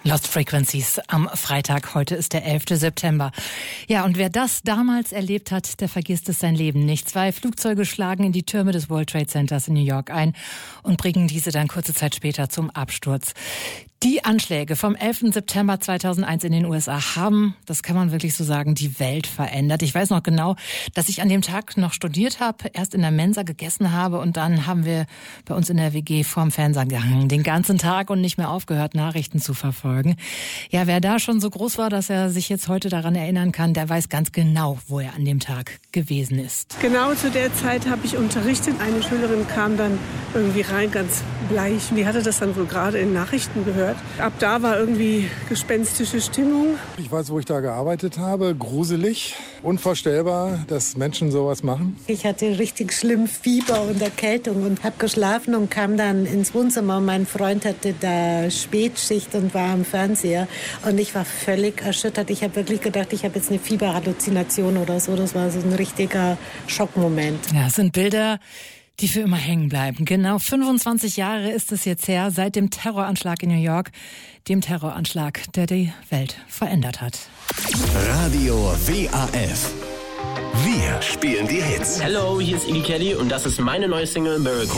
Lost Frequencies am Freitag. Heute ist der 11. September. Ja, und wer das damals erlebt hat, der vergisst es sein Leben nicht. 2 Flugzeuge schlagen in die Türme des World Trade Centers in New York ein und bringen diese dann kurze Zeit später zum Absturz. Die Anschläge vom 11. September 2001 in den USA haben, das kann man wirklich so sagen, die Welt verändert. Ich weiß noch genau, dass ich an dem Tag noch studiert habe, erst in der Mensa gegessen habe und dann haben wir bei uns in der WG vorm Fernseher gehangen, den ganzen Tag und nicht mehr aufgehört, Nachrichten zu verfolgen. Ja, wer da schon so groß war, dass er sich jetzt heute daran erinnern kann, der weiß ganz genau, wo er an dem Tag gewesen ist. Genau zu der Zeit habe ich unterrichtet. Eine Schülerin kam dann irgendwie rein, ganz bleich. Und die hatte das dann wohl gerade in Nachrichten gehört. Ab da war irgendwie gespenstische Stimmung. Ich weiß, wo ich da gearbeitet habe. Gruselig, unvorstellbar, dass Menschen sowas machen. Ich hatte richtig schlimm Fieber und Erkältung und habe geschlafen und kam dann ins Wohnzimmer. Mein Freund hatte da Spätschicht und war am Fernseher. Und ich war völlig erschüttert. Ich habe wirklich gedacht, ich habe jetzt eine Fieberhalluzination oder so. Das war so ein richtiger Schockmoment. Ja, es sind Bilder, die für immer hängen bleiben. Genau 25 Jahre ist es jetzt her, seit dem Terroranschlag in New York, dem Terroranschlag, der die Welt verändert hat. Radio WAF. Wir spielen die Hits. Hello, hier ist Iggy Kelly und das ist meine neue Single Miracle.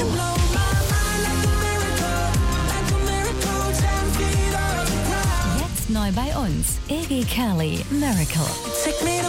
Jetzt neu bei uns, Iggy Kelly, Miracle.